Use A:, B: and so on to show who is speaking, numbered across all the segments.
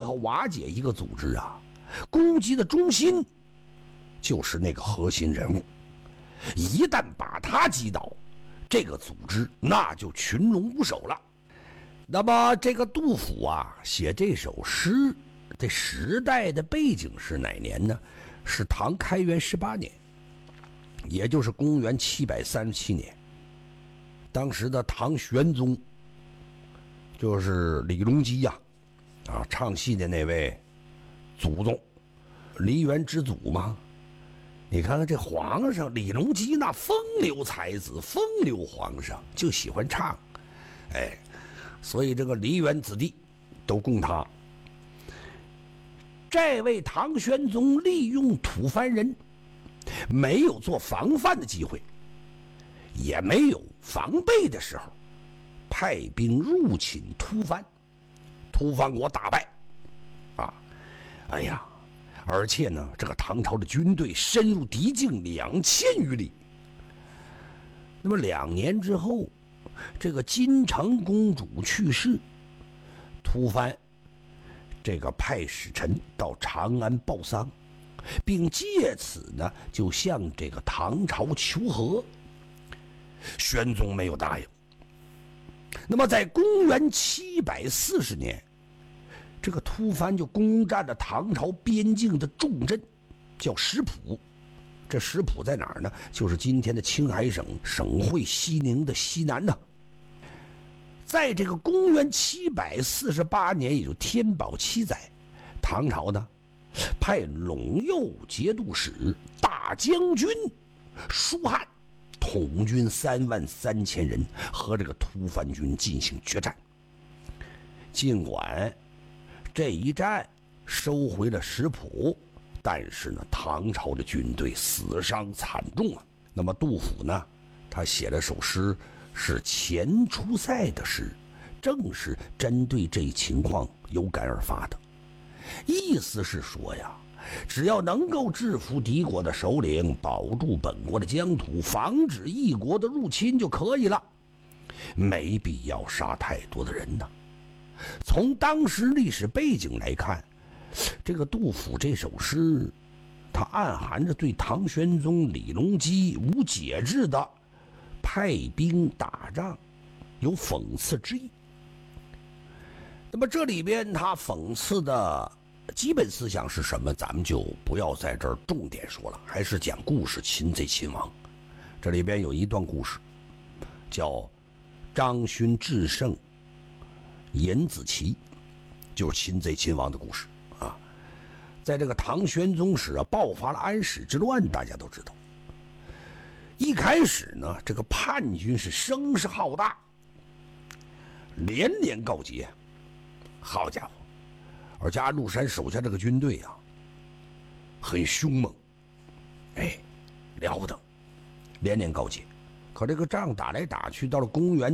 A: 何瓦解一个组织啊，攻击的中心就是那个核心人物。一旦把他击倒，这个组织那就群龙无首了。那么这个杜甫啊写这首诗的时代的背景是哪年呢？是唐开元18年，也就是公元737年。当时的唐玄宗就是李隆基唱戏的那位祖宗，梨园之祖嘛。你看看这皇上李隆基那风流才子，风流皇上就喜欢唱，所以这个梨园子弟都供他。这位唐玄宗利用吐蕃人没有做防范的机会，也没有防备的时候，派兵入侵吐蕃，吐蕃国大败而且呢，这个唐朝的军队深入敌境2000余里。那么2年之后，这个金城公主去世，吐蕃这个派使臣到长安报丧，并借此呢就向这个唐朝求和。玄宗没有答应。那么在公元740年，这个吐蕃就攻占了唐朝边境的重镇，叫石浦。这石浦在哪儿呢？就是今天的青海省省会西宁的西南呢。在这个公元748年，也就天宝7载，唐朝呢派陇右节度使大将军舒翰统军33000人和这个吐蕃军进行决战。尽管这一战收回了石浦，但是呢，唐朝的军队死伤惨重啊。那么杜甫呢，他写了首诗，是前出塞的诗，正是针对这一情况有感而发的。意思是说呀，只要能够制服敌国的首领，保住本国的疆土，防止异国的入侵就可以了，没必要杀太多的人呢。从当时历史背景来看，这个杜甫这首诗，它暗含着对唐玄宗李隆基无节制的派兵打仗有讽刺之意。那么这里边他讽刺的基本思想是什么，咱们就不要在这儿重点说了，还是讲故事，擒贼擒王。这里边有一段故事叫张勋制胜尹子奇，就是擒贼擒王的故事啊。在这个唐玄宗时爆发了安史之乱，大家都知道。一开始呢，这个叛军是声势浩大，连连告捷。好家伙，而且安禄山手下这个军队很凶猛，了不得，连连告捷。可这个仗打来打去，到了公元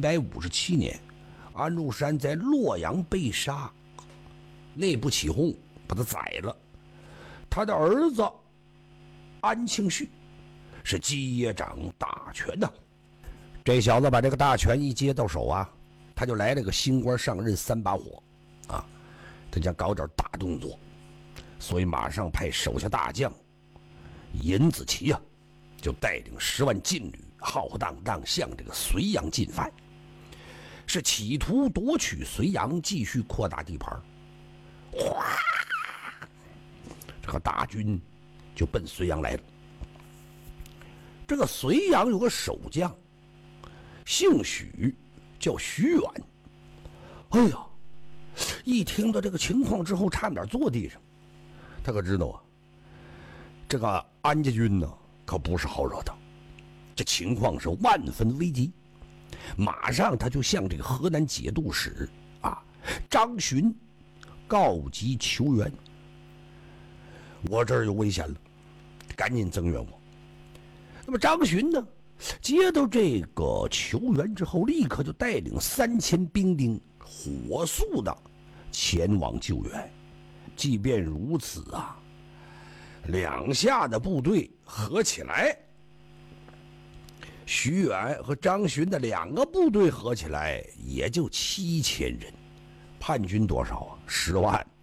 A: 757年，安禄山在洛阳被杀，内部起哄，把他宰了。他的儿子安庆绪是接掌大权的。这小子把这个大权一接到手他就来了个新官上任3把火他想搞点大动作，所以马上派手下大将尹子奇就带领10万劲旅浩浩荡荡向这个睢阳进犯，是企图夺取睢阳，继续扩大地盘。哗，这个大军就奔睢阳来了。这个睢阳有个守将姓许，叫许远。一听到这个情况之后，差点坐地上。他可知道这个安家军可不是好惹的，这情况是万分危急。马上他就向这个河南节度使张巡告急求援，我这儿有危险了，赶紧增援我。那么张巡呢，接到这个求援之后，立刻就带领3000兵丁火速的前往救援。即便如此两下的部队合起来，徐远和张巡的2个部队合起来也就7000人，叛军多少10万，